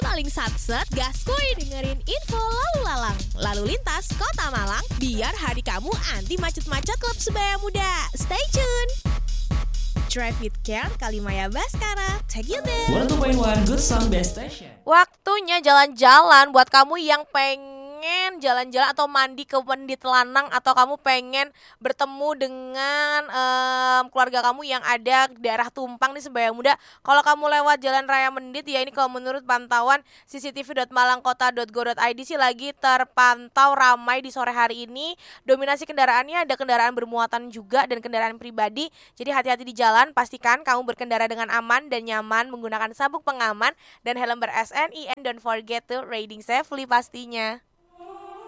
paling satset, gaskuy dengerin info lalu lalang, lalu lintas Kota Malang, biar hari kamu anti macet-macet klub sebaya muda. Stay tune. Drive with Care, Kalimaya Baskara, take you there. 102.1 Good Sound Best Station. Waktunya jalan-jalan buat kamu yang pengen jalan-jalan atau mandi ke Mendit Lanang, atau kamu pengen bertemu dengan keluarga kamu yang ada daerah Tumpang di Sebaya Muda. Kalau kamu lewat Jalan Raya Mendit, ya ini kalau menurut pantauan cctv.malangkota.go.id sih lagi terpantau ramai di sore hari ini. Dominasi kendaraannya ada kendaraan bermuatan juga dan kendaraan pribadi. Jadi hati-hati di jalan, pastikan kamu berkendara dengan aman dan nyaman menggunakan sabuk pengaman dan helm ber-SNI, and don't forget to riding safely pastinya.